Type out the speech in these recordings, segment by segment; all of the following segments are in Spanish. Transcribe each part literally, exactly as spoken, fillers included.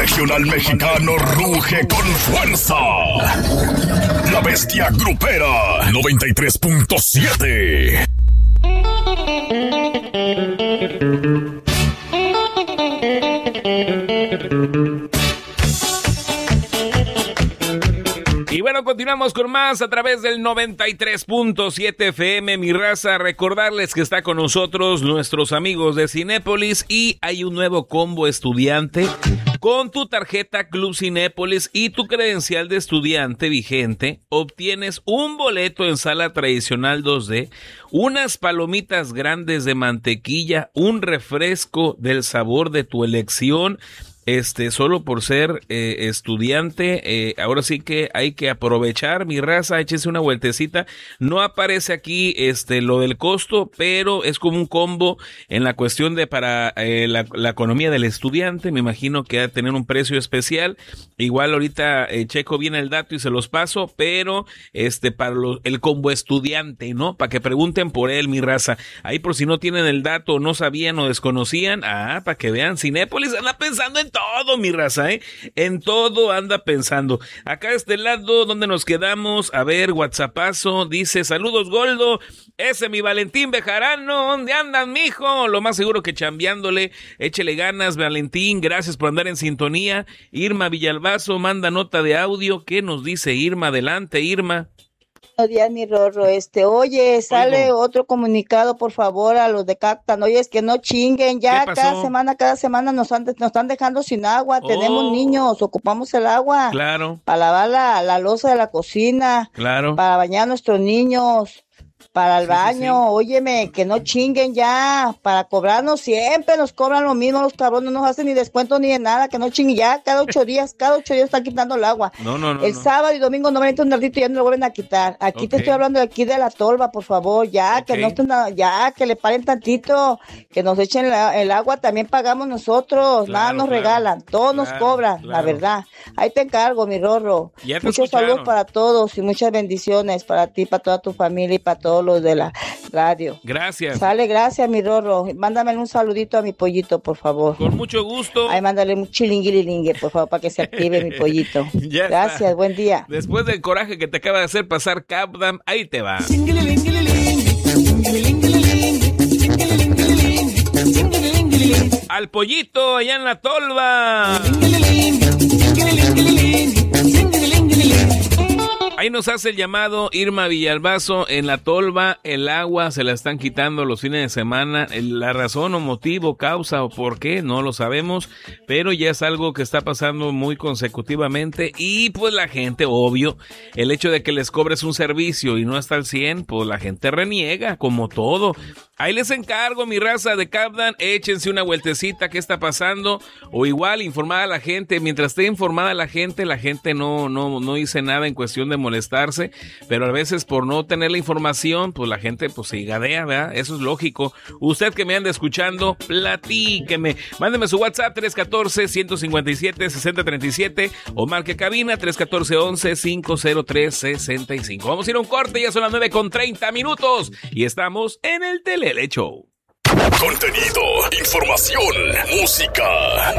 regional mexicano ruge con fuerza. La Bestia Grupera noventa y tres punto siete. Y bueno, continuamos con más a través del noventa y tres punto siete F M, mi raza. Recordarles que está con nosotros nuestros amigos de Cinépolis y hay un nuevo combo estudiante con tu tarjeta Club Cinépolis y tu credencial de estudiante vigente. Obtienes un boleto en sala tradicional dos D, unas palomitas grandes de mantequilla, un refresco del sabor de tu elección. Este, solo por ser eh, estudiante, eh, ahora sí que hay que aprovechar, mi raza, échese una vueltecita. No aparece aquí este lo del costo, pero es como un combo en la cuestión de para eh, la, la economía del estudiante. Me imagino que va a tener un precio especial. Igual ahorita eh, checo bien el dato y se los paso, pero este para los, el combo estudiante, ¿no? Para que pregunten por él, mi raza. Ahí por si no tienen el dato, no sabían o desconocían, ah, para que vean, Cinépolis anda pensando en todo, mi raza, ¿eh? En todo anda pensando. Acá de este lado, donde nos quedamos, a ver, WhatsAppazo, dice, saludos, Goldo, ese mi Valentín Bejarano, ¿dónde andan, mijo? Lo más seguro que chambeándole, échele ganas, Valentín, gracias por andar en sintonía. Irma Villalbazo manda nota de audio, ¿qué nos dice Irma? Adelante, Irma. Buenos días, mi Rorro. Este, oye, sale Oigo. Otro comunicado, por favor, a los de Cactan. Oye, es que no chinguen, ya cada semana, cada semana nos, han, nos están dejando sin agua. Oh. Tenemos niños, ocupamos el agua. Claro. Para lavar la, la loza de la cocina. Claro. Para bañar a nuestros niños. Para el sí, baño, sí, sí. Óyeme, que no chinguen ya, para cobrarnos siempre nos cobran lo mismo los cabrones, no nos hacen ni descuento ni de nada, que no chinguen ya, cada ocho días, cada ocho días están quitando el agua. No, no, no. El no. sábado y domingo no ven un ratito y ya no lo vuelven a quitar. Aquí okay. Te estoy hablando de aquí de la tolva, por favor, ya, okay. Que no estén, ya, que le paren tantito, que nos echen la, el agua, también pagamos nosotros, claro, nada nos claro. Regalan, todo claro, nos cobran, claro. La verdad. Ahí te encargo, mi Rorro. Muchos escucharon. Saludos para todos y muchas bendiciones para ti, para toda tu familia y para todos los de la radio. Gracias. Sale, gracias, mi Rorro. Mándame un saludito a mi pollito, por favor. Con mucho gusto. Ay, mándale un chilinguililingue, por favor, para que se active mi pollito. Ya gracias, está. Buen día. Después del coraje que te acaba de hacer pasar Capdam, ahí te va. Al pollito allá en la tolva. Ahí nos hace el llamado Irma Villalbazo. En la tolva el agua se la están quitando los fines de semana. La razón o motivo, causa o por qué, no lo sabemos, pero ya es algo que está pasando muy consecutivamente y pues la gente, obvio, el hecho de que les cobres un servicio y no está al cien, pues la gente reniega, como todo. Ahí les encargo, mi raza de Capdan, échense una vueltecita, ¿qué está pasando? O igual, informar a la gente, mientras esté informada la gente, la gente no, no, no dice nada en cuestión de molestarse, pero a veces por no tener la información, pues la gente pues se gadea, ¿verdad? Eso es lógico. Usted que me anda escuchando, platíqueme. Mándeme su WhatsApp tres uno cuatro, uno cinco siete, seis cero tres siete o marque cabina tres uno cuatro, once, cinco cero tres, sesenta y cinco. Vamos a ir a un corte, ya son las nueve con treinta minutos y estamos en el Telele Show. Contenido, información, música.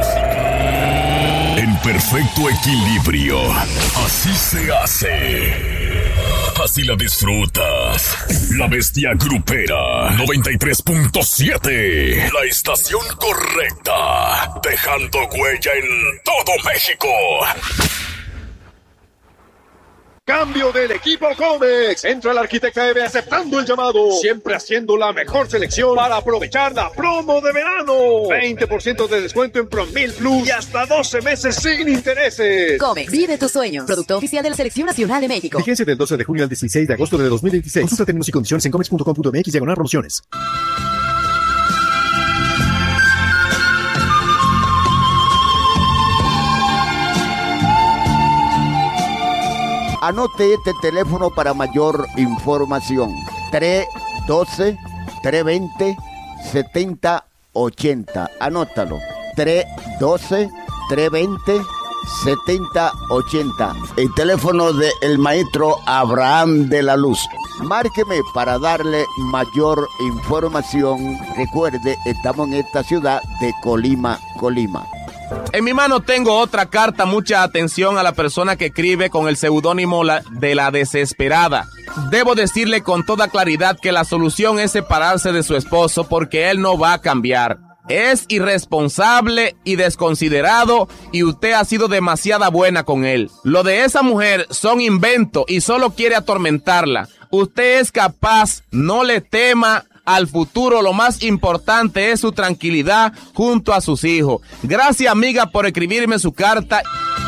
En perfecto equilibrio. Así se hace. Así la disfrutas. La Bestia Grupera noventa y tres punto siete. La estación correcta. Dejando huella en todo México. Cambio del equipo Comex. Entra la Arquitecta Eve aceptando el llamado. Siempre haciendo la mejor selección para aprovechar la promo de verano. veinte por ciento de descuento en Promil Plus y hasta doce meses sin intereses. Comex, vive tu sueño. Producto oficial de la Selección Nacional de México. Vigencia del doce de junio al dieciséis de agosto de dos mil veintiséis. Consulta términos y condiciones en comex punto com punto mx diagonal promociones. Anote este teléfono para mayor información. tres uno dos, tres dos cero, siete cero ocho cero. Anótalo. tres uno dos, tres dos cero, siete cero ocho cero. El teléfono del maestro Abraham de la Luz. Márqueme para darle mayor información. Recuerde, estamos en esta ciudad de Colima, Colima. En mi mano tengo otra carta. Mucha atención a la persona que escribe con el seudónimo de La Desesperada. Debo decirle con toda claridad que la solución es separarse de su esposo porque él no va a cambiar. Es irresponsable y desconsiderado y usted ha sido demasiado buena con él. Lo de esa mujer son inventos y solo quiere atormentarla. Usted es capaz, no le tema al futuro. Lo más importante es su tranquilidad junto a sus hijos. Gracias, amiga, por escribirme su carta.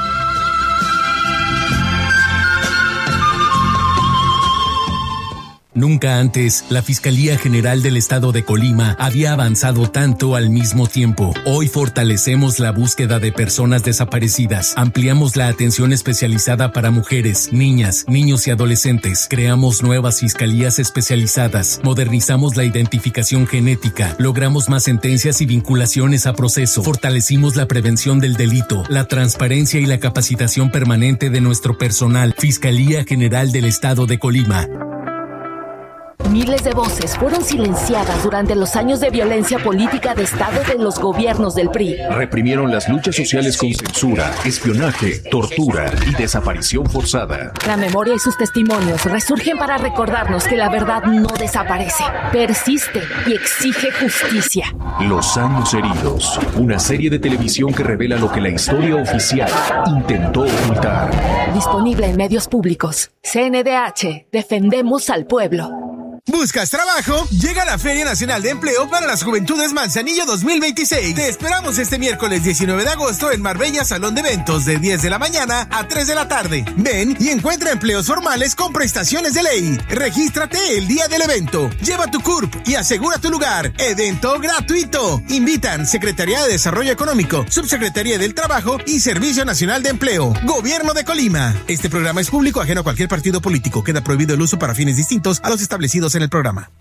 Nunca antes, la Fiscalía General del Estado de Colima había avanzado tanto al mismo tiempo. Hoy fortalecemos la búsqueda de personas desaparecidas, ampliamos la atención especializada para mujeres, niñas, niños y adolescentes, creamos nuevas fiscalías especializadas, modernizamos la identificación genética, logramos más sentencias y vinculaciones a proceso, fortalecimos la prevención del delito, la transparencia y la capacitación permanente de nuestro personal. Fiscalía General del Estado de Colima. Miles de voces fueron silenciadas durante los años de violencia política de Estado de los gobiernos del P R I. Reprimieron las luchas sociales con censura, espionaje, tortura y desaparición forzada. La memoria y sus testimonios resurgen para recordarnos que la verdad no desaparece, persiste y exige justicia. Los años heridos, una serie de televisión que revela lo que la historia oficial intentó ocultar. Disponible en medios públicos. C N D H, defendemos al pueblo. ¿Buscas trabajo? Llega la Feria Nacional de Empleo para las Juventudes Manzanillo dos mil veintiséis. Te esperamos este miércoles diecinueve de agosto en Marbella Salón de Eventos de diez de la mañana a tres de la tarde. Ven y encuentra empleos formales con prestaciones de ley. Regístrate el día del evento. Lleva tu C U R P y asegura tu lugar. Evento gratuito. Invitan Secretaría de Desarrollo Económico, Subsecretaría del Trabajo y Servicio Nacional de Empleo. Gobierno de Colima. Este programa es público ajeno a cualquier partido político. Queda prohibido el uso para fines distintos a los establecidos en el programa.